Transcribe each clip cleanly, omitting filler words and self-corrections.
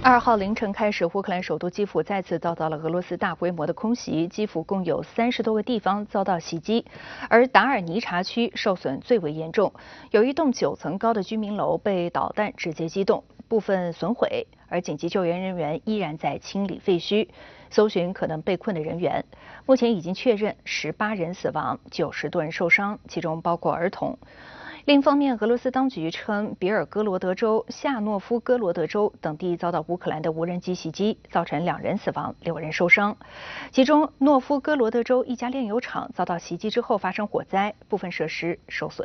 2号凌晨开始，乌克兰首都基辅再次遭到了俄罗斯大规模的空袭，基辅共有30多个地方遭到袭击，而达尔尼察区受损最为严重，有一栋9层高的居民楼被导弹直接击中，部分损毁，而紧急救援人员依然在清理废墟，搜寻可能被困的人员。目前已经确认18人死亡，90多人受伤，其中包括儿童。另一方面，俄罗斯当局称，比尔哥罗德州、夏诺夫哥罗德州等地遭到乌克兰的无人机袭击，造成2人死亡，6人受伤。其中，诺夫哥罗德州一家炼油厂遭到袭击之后发生火灾，部分设施受损。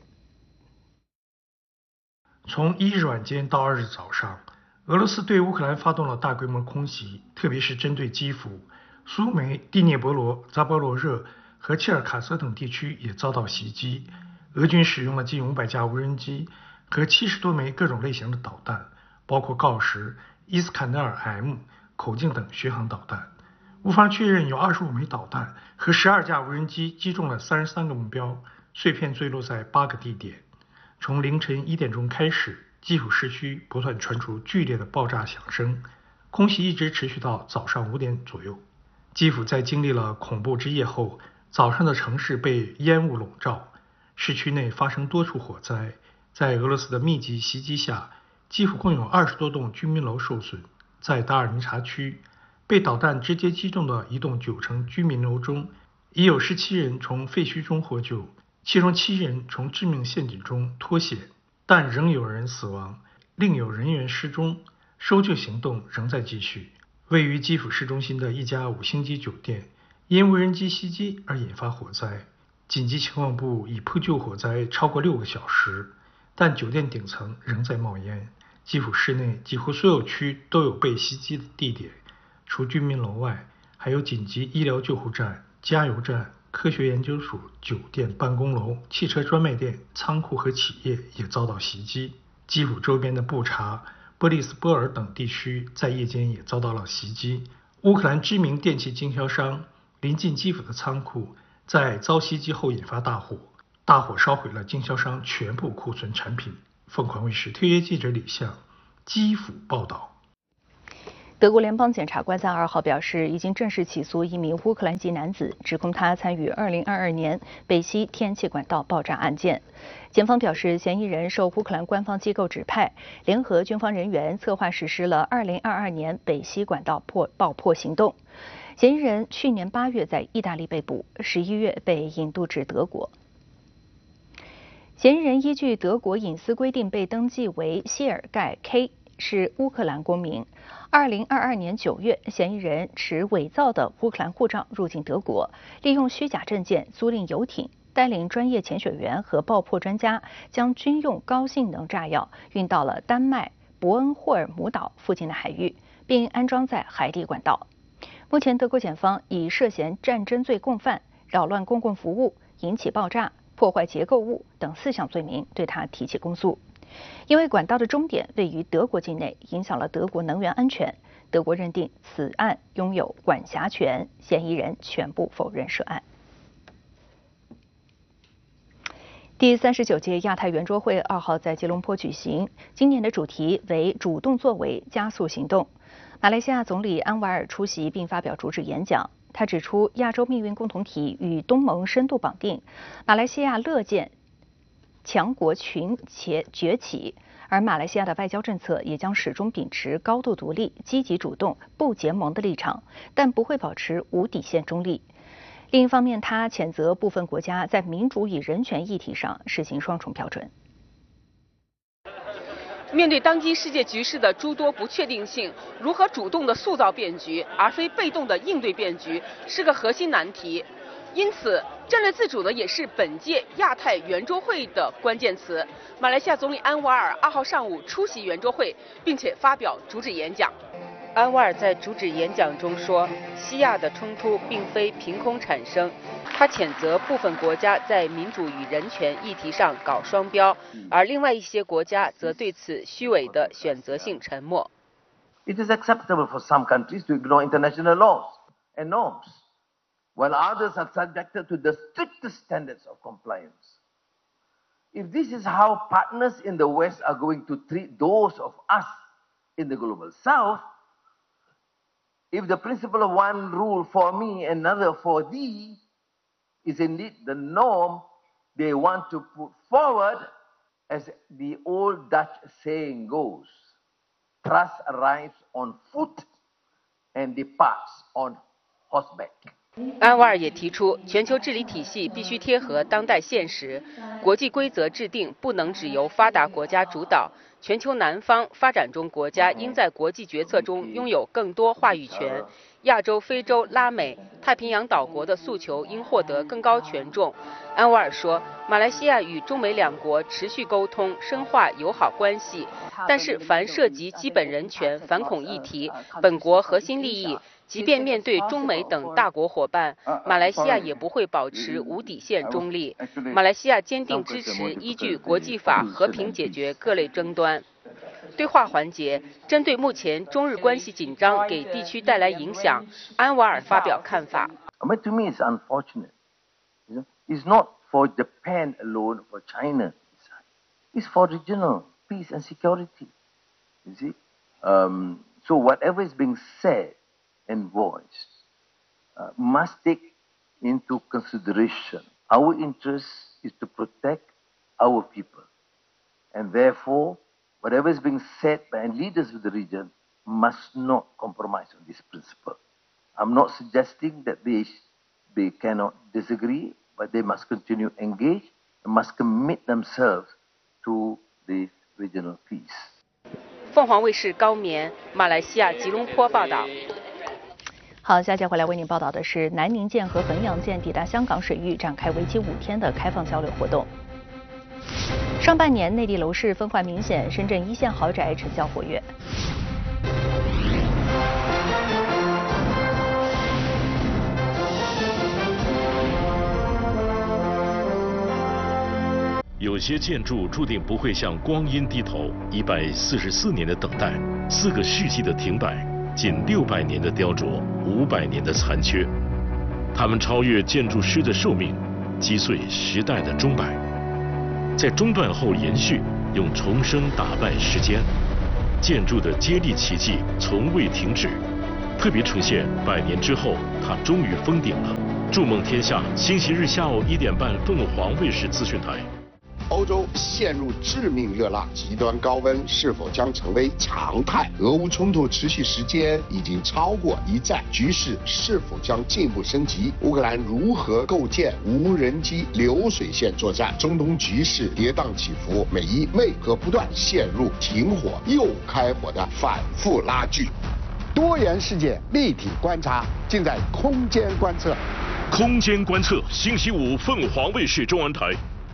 从1日晚间到2日早上，俄罗斯对乌克兰发动了大规模空袭，特别是针对基辅、苏梅、第聂伯罗、扎波罗热和切尔卡瑟等地区也遭到袭击。俄军使用了近500架无人机和70多枚各种类型的导弹，包括锆石、伊斯坎德尔 M、口径等巡航导弹。乌方确认有25枚导弹和12架无人机击中了33个目标，碎片坠落在8个地点。从凌晨1点钟开始，基辅市区不断传出剧烈的爆炸响声，空袭一直持续到早上5点左右。基辅在经历了恐怖之夜后，早上的城市被烟雾笼罩。市区内发生多处火灾，在俄罗斯的密集袭击下，基辅共有20多栋居民楼受损。在达尔尼察区，被导弹直接击中的一栋9层居民楼中，已有17人从废墟中获救，其中7人从致命陷阱中脱险，但仍有人死亡，另有人员失踪，搜救行动仍在继续。位于基辅市中心的一家5星级酒店因无人机袭击而引发火灾。紧急情况部已扑救火灾超过6个小时，但酒店顶层仍在冒烟。基辅市内几乎所有区都有被袭击的地点，除居民楼外，还有紧急医疗救护站、加油站、科学研究所、酒店、办公楼、汽车专卖店、仓库和企业也遭到袭击。基辅周边的布查、波利斯波尔等地区在夜间也遭到了袭击。乌克兰知名电器经销商临近基辅的仓库在遭袭击后引发大火，大火烧毁了经销商全部库存产品。凤凰卫视特约记者李向，基辅报道。 德国联邦检察官在2号表示，已经正式起诉一名乌克兰籍男子，指控他参与2022年北溪天气管道爆炸案件。检方表示，嫌疑人受乌克兰官方机构指派，联合军方人员策划实施了2022年北溪管道爆破行动。嫌疑人去年8月在意大利被捕，11月被引渡至德国。嫌疑人依据德国隐私规定被登记为谢尔盖 K， 是乌克兰公民。2022年9月，嫌疑人持伪造的乌克兰护照入境德国，利用虚假证件租赁游艇，带领专业潜水员和爆破专家，将军用高性能炸药运到了丹麦伯恩霍尔姆岛附近的海域，并安装在海底管道。目前，德国检方以涉嫌战争罪共犯、扰乱公共服务、引起爆炸、破坏结构物等4项罪名对他提起公诉。因为管道的终点位于德国境内，影响了德国能源安全，德国认定此案拥有管辖权，嫌疑人全部否认涉案。第39届亚太圆桌会2号在吉隆坡举行，今年的主题为主动作为，加速行动。马来西亚总理安瓦尔出席并发表主旨演讲。他指出，亚洲命运共同体与东盟深度绑定，马来西亚乐见强国群崛起，而马来西亚的外交政策也将始终秉持高度独立、积极主动、不结盟的立场，但不会保持无底线中立。另一方面，他谴责部分国家在民主与人权议题上实行双重标准。 面对当今世界局势的诸多不确定性，如何主动地塑造变局，而非被动地应对变局，是个核心难题。因此，战略自主呢，也是本届亚太圆桌会的关键词。马来西亚总理安瓦尔2号上午出席圆桌会，并且发表主旨演讲。安瓦尔在主旨演讲中说，西亚的冲突并非凭空产生。他谴责部分国家在民主与人权议题上搞双标，而另外一些国家则对此虚伪的选择性沉默。 It is acceptable for some countries to ignore international laws and norms, while others are subjected to the strictest standards of compliance. If this is how partners in the West are going to treat those of us in the global south, if the principle of one rule for me, another for thee, is indeed the norm they want to put forward, as the old Dutch saying goes, trust arrives on foot and departs on horseback. 安瓦尔也提出，全球治理体系必须贴合当代现实，国际规则制定不能只由发达国家主导，全球南方发展中国家应在国际决策中拥有更多话语权。亚洲、非洲、拉美、太平洋岛国的诉求应获得更高权重。安瓦尔说，马来西亚与中美两国持续沟通，深化友好关系，但是凡涉及基本人权、反恐议题、本国核心利益，即便面对中美等大国伙伴，马来西亚也不会保持无底线中立。马来西亚坚定支持依据国际法和平解决各类争端。对话环节，针对目前中日关系紧张给地区带来影响，安瓦尔发表看法。 But to me, it's unfortunate. It's not for Japan alone, for China. It's for regional peace and security. You see, so whatever is being said and voiced must take into consideration our interest is to protect our people, and therefore, whatever is being said by leaders of the region must not compromise on this principle. I'm not suggesting that they cannot disagree, but they must continue engage and must commit themselves to the regional peace. 凤凰卫视高棉，马来西亚吉隆坡报道。 好，下节回来为您报道的是南宁舰和衡阳舰抵达香港水域，展开为期5天的开放交流活动。上半年内地楼市分化明显，深圳一线豪宅成交活跃。 有些建筑注定不会向光阴低头，144年的等待，4个世纪的停摆，仅600年的雕琢，500年的残缺，它们超越建筑师的寿命，击碎时代的钟摆。在中断后延续，用重生打败时间，建筑的接力奇迹从未停止。特别呈现100年之后，它终于封顶了。筑梦天下，星期日下午1点半，凤凰卫视资讯台。 欧洲陷入致命热浪，极端高温是否将成为常态？俄乌冲突持续时间已经超过1战，局势是否将进一步升级？乌克兰如何构建无人机流水线作战？中东局势跌宕起伏，美伊为何不断陷入停火又开火的反复拉锯？多元世界立体观察，尽在空间观测。 空间观测，星期5凤凰卫视中文台。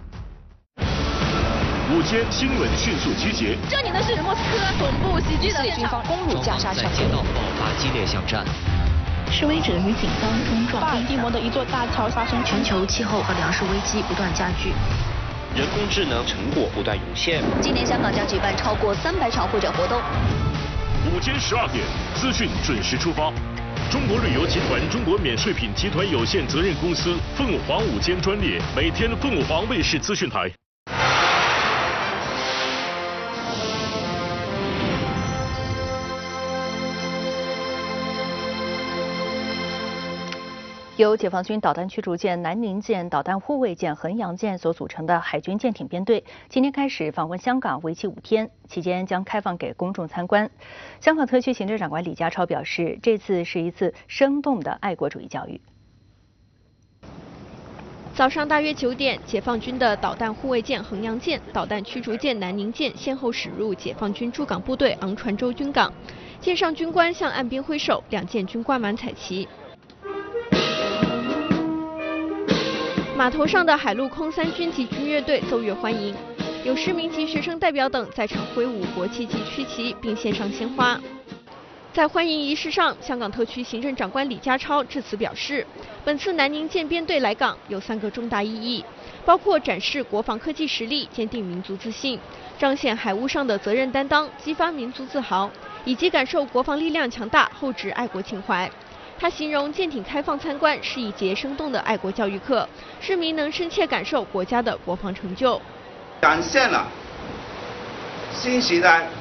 午间新闻迅速集结。 这里呢是莫斯科总部袭击的军方攻入加沙小街道， 爆发激烈巷战。 示威者与警方冲撞。巴尔的摩的一座大桥发生。 全球气候和粮食危机不断加剧。 人工智能成果不断涌现。 今年香港将举办超过300场会展活动。 午间12点，资讯准时出发。中国旅游集团中国免税品集团有限责任公司凤凰午间专列，每天凤凰卫视资讯台。 由解放军导弹驱逐舰南宁舰、导弹护卫舰衡阳舰所组成的海军舰艇编队，今天开始访问香港，为期5天，期间将开放给公众参观。香港特区行政长官李家超表示，这次是一次生动的爱国主义教育。 早上大约9点，解放军的导弹护卫舰衡阳舰、导弹驱逐舰南宁舰先后驶入解放军驻港部队昂船洲军港，舰上军官向岸边挥手，2舰军官满彩旗。码头上的海陆空3军级军乐队奏乐欢迎，有市民及学生代表等在场挥舞国旗及区旗，并献上鲜花。在欢迎仪式上，香港特区行政长官李家超致辞表示，本次南宁舰编队来港有3个重大意义，包括展示国防科技实力，坚定民族自信，彰显海务上的责任担当，激发民族自豪，以及感受国防力量强大，厚植爱国情怀。他形容舰艇开放参观是一节生动的爱国教育课，市民能深切感受国家的国防成就， 展现了新时代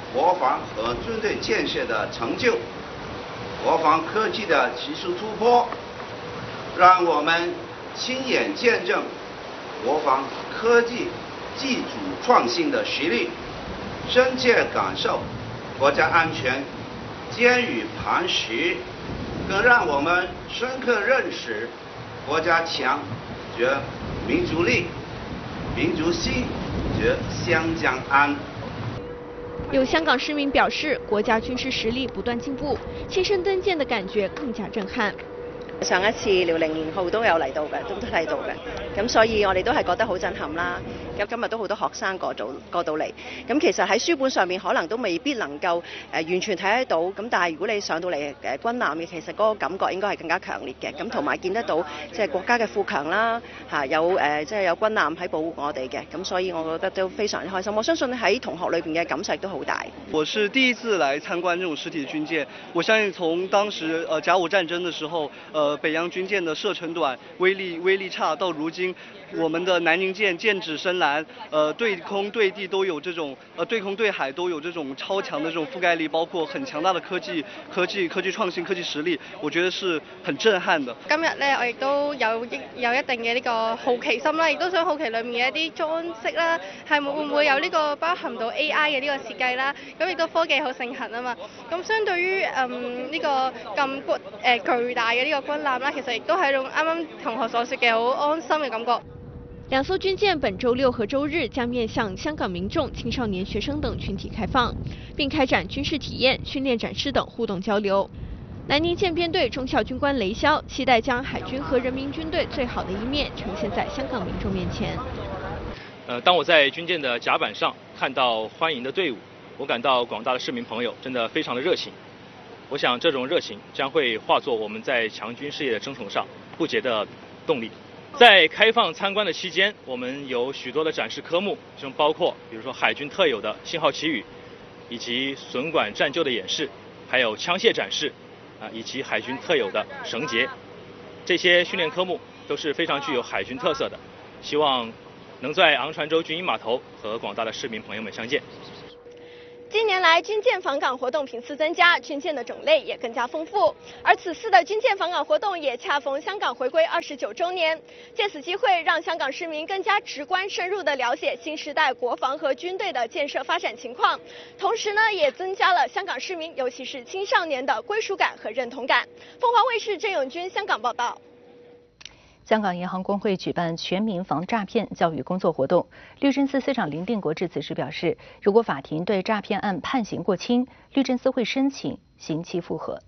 国防和军队建设的成就，国防科技的技术突破，让我们亲眼见证国防科技自主创新的实力，深切感受国家安全坚于磐石，更让我们深刻认识国家强则民族力，民族兴则湘江安。 有香港市民表示，國家軍事實力不斷進步，親身登艦的感覺更加震撼。 上一次遼寧年號都有嚟到嘅，都睇到嘅，咁所以我哋都係覺得好震撼啦。咁今日都好多學生過到嚟，咁其實喺書本上面可能都未必能夠完全睇得到，咁但係如果你上到嚟軍艦嘅，其實嗰個感覺應該係更加強烈嘅，咁同埋見得到即係國家嘅富強啦，有即係有軍艦喺保護我哋嘅，咁所以我覺得都非常之開心。我相信喺同學裏邊嘅感受都好大。 我是第一次來參觀這種實體軍艦，我相信從當時甲午戰爭的時候，北洋軍艦的射程短、威力差，到如今我們的南寧艦劍指深藍，對空對地都有這種對空對海都有這種超強的這種覆蓋力，包括很強大的科技創新、科技實力，我覺得是很震撼的。 今日咧，我亦都有一定嘅呢個好奇心啦，亦都想好奇裡面嘅一啲裝飾啦，係會唔會有呢個包含到 AI 嘅呢個設計啦？咁亦都科技好盛行啊嘛。咁相對於呢個咁巨大嘅呢個軍艦啦，其實亦都係一種啱啱同學所說嘅好安心嘅感覺。 兩艘軍艦本週6和週日將面向香港民眾、青少年學生等群體開放，並開展軍事體驗、訓練展示等互動交流。南寧艦編隊中校軍官雷霄期待將海軍和人民軍隊最好的一面呈現在香港民眾面前。 當我在軍艦的甲板上看到歡迎的隊伍，我感到廣大的市民朋友真的非常的熱情。我想這種熱情將會化作我們在強軍事業的征程上不竭的動力。在開放參觀的期間，我們有許多的展示科目，其中包括比如說海軍特有的信號旗語，以及損管戰救的演示，還有槍械展示，以及海軍特有的繩結。這些訓練科目都是非常具有海軍特色的，希望能在昂船洲軍營碼頭和廣大的市民朋友們相見。 近年來，軍艦訪港活動頻次增加，軍艦的種類也更加豐富。而此次的軍艦訪港活動也恰逢香港回歸29週年，借此機會，讓香港市民更加直觀深入地了解新時代國防和軍隊的建設發展情況。同時呢，也增加了香港市民，尤其是青少年的歸屬感和認同感。鳳凰衛視鄭永軍香港報道。 香港銀行公會舉辦全民防詐騙教育工作活動，律政司司長林定國致辭時表示，如果法庭對詐騙案判刑過輕，律政司會申請刑期復核。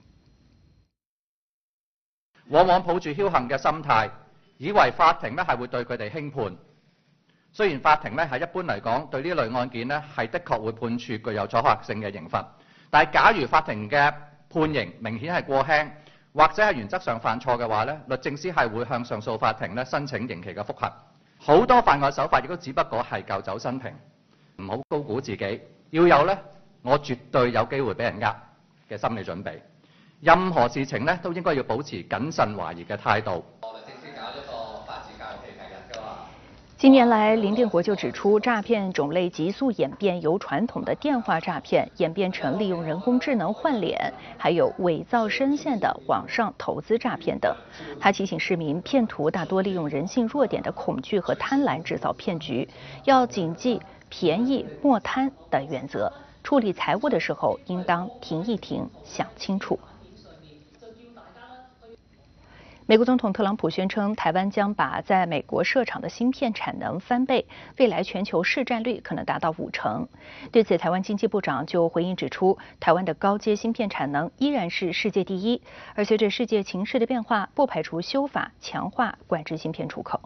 往往抱住僥倖嘅心態，以為法庭咧係會對佢哋輕判。雖然法庭咧係一般嚟講對呢類案件咧係的確會判處具有阻嚇性嘅刑罰，但係假如法庭嘅判刑明顯係過輕，或者係原則上犯錯嘅話咧，律政司係會向上訴法庭咧申請刑期嘅復核。好多犯案手法亦都只不過係舊酒新瓶，唔好高估自己，要有咧我絕對有機會俾人呃嘅心理準備。任何事情咧都應該要保持謹慎懷疑嘅態度。 近年來，林定國就指出，詐騙種類急速演變，由傳統的電話詐騙演變成利用人工智能換臉，還有偽造身份的網上投資詐騙等。他提醒市民，騙徒大多利用人性弱點的恐懼和貪婪製造騙局，要謹記便宜莫貪的原則，處理財物的時候應當停一停，想清楚。美國總統特朗普宣稱，台灣將把在美國設廠的芯片產能翻倍，未來全球市佔率可能達到50%。對此，台灣經濟部長就回應指出，台灣的高階芯片產能依然是世界第一，而隨着世界情勢的變化，不排除修法強化管制芯片出口。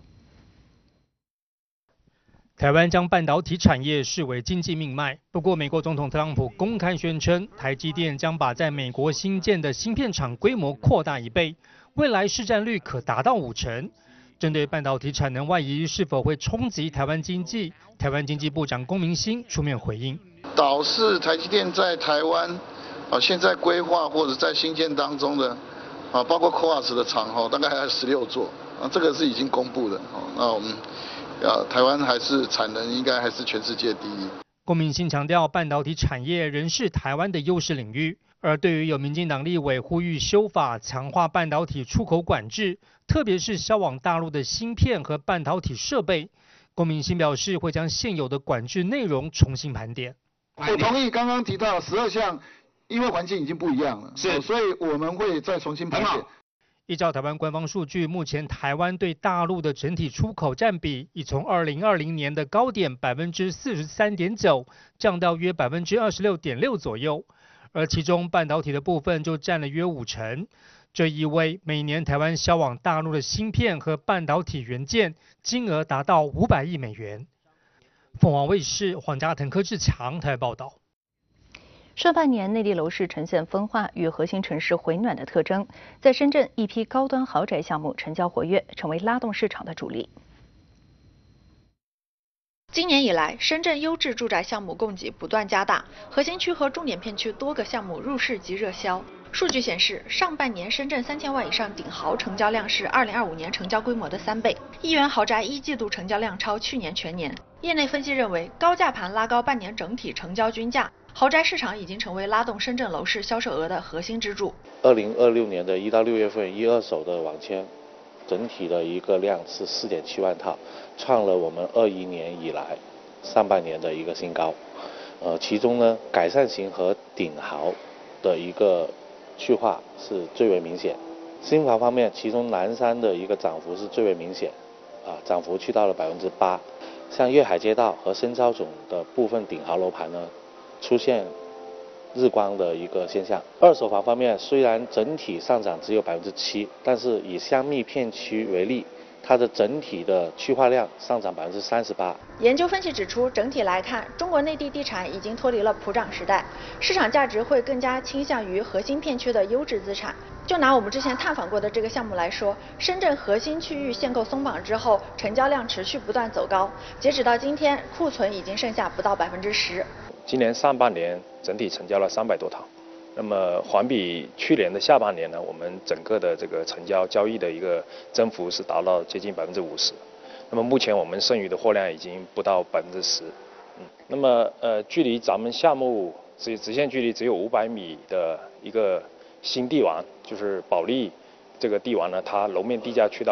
台灣將半導體產業視為經濟命脈，不過美國總統特朗普公開宣稱，台積電將把在美國新建的芯片廠規模擴大1倍。未來市佔率可達到50%。針對半導體產能外移是否會衝擊台灣經濟，台灣經濟部長龔明鑫出面回應。 導致台積電在台灣現在規劃或者在新建當中的包括 CoWoS 的廠大概還有16座這個是已經公布的。那我們台灣還是產能應該還是全世界第一。 龚明鑫强调，半导体产业仍是台湾的优势领域。而对于有民进党立委呼吁修法强化半导体出口管制，特别是销往大陆的芯片和半导体设备，龚明鑫表示会将现有的管制内容重新盘点。 我同意刚刚提到12项，因为环境已经不一样了，所以我们会再重新盘点。 依照台湾官方数据，目前台湾对大陆的整体出口占比已从2020年的高点43.9%降到约26.6%左右，而其中半导体的部分就占了约50%。这意味每年台湾销往大陆的芯片和半导体元件金额达到500亿美元。凤凰卫视黄家腾、柯志强台报道。 上半年内地楼市呈现分化与核心城市回暖的特征，在深圳一批高端豪宅项目成交活跃，成为拉动市场的主力。 今年以来，深圳优质住宅项目供给不断加大，核心区和重点片区多个项目入市即热销。数据显示，上半年深圳3000万以上顶豪成交量是2025年成交规模的3倍，亿元豪宅一季度成交量超去年全年。业内分析认为，高价盘拉高半年整体成交均价，豪宅市场已经成为拉动深圳楼市销售额的核心支柱。 2026年的1到6月份，一二手的网签整体的一个量是4.7万套，创了我们21年以来上半年的一个新高。其中呢，改善型和顶豪的一个去化是最为明显。新房方面，其中南山的一个涨幅是最为明显，涨幅去到了8%。像粤海街道和深超总的部分顶豪楼盘呢，出现日光的一个现象。二手房方面，虽然整体上涨只有7%，但是以香蜜片区为例，它的整体的去化量上涨38%。 研究分析指出，整体来看，中国内地地产已经脱离了普涨时代，市场价值会更加倾向于核心片区的优质资产。就拿我们之前探访过的这个项目来说，深圳核心区域限购松绑之后，成交量持续不断走高，截止到今天，库存已经剩下不到10%。 今年上半年整体成交了300多套，那么环比去年的下半年呢，我们整个的这个成交交易的一个增幅是达到接近50%。那么目前我们剩余的货量已经不到10%。那么距离咱们项目直线距离只有500米的一个新地王，就是保利这个地王呢，它楼面地价去到